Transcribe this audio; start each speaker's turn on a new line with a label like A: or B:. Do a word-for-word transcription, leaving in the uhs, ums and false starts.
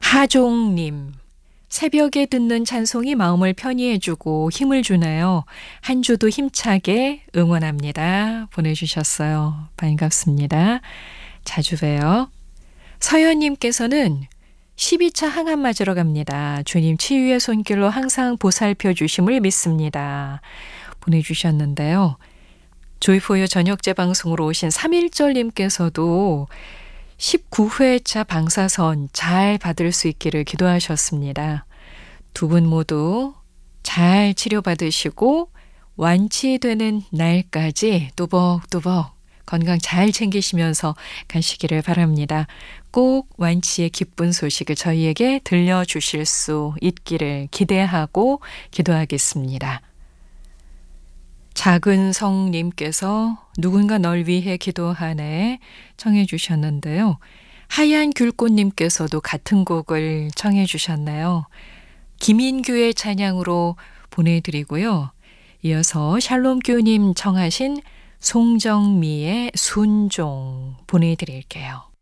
A: 하종님, 새벽에 듣는 찬송이 마음을 편히해주고 힘을 주네요. 한 주도 힘차게 응원합니다. 보내주셨어요. 반갑습니다. 자주 봬요. 서연님께서는 십이 차 항암 맞으러 갑니다. 주님 치유의 손길로 항상 보살펴 주심을 믿습니다. 보내주셨는데요. 조이포유 저녁 재방송으로 오신 삼일절님께서도 십구 회차 방사선 잘 받을 수 있기를 기도하셨습니다. 두 분 모두 잘 치료받으시고 완치되는 날까지 또박또박 건강 잘 챙기시면서 가시기를 바랍니다. 꼭 완치의 기쁜 소식을 저희에게 들려주실 수 있기를 기대하고 기도하겠습니다. 작은성님께서 누군가 널 위해 기도하네 청해 주셨는데요. 하얀 귤꽃님께서도 같은 곡을 청해 주셨나요? 김인규의 찬양으로 보내드리고요. 이어서 샬롬교님 청하신 송정미의 순종 보내드릴게요.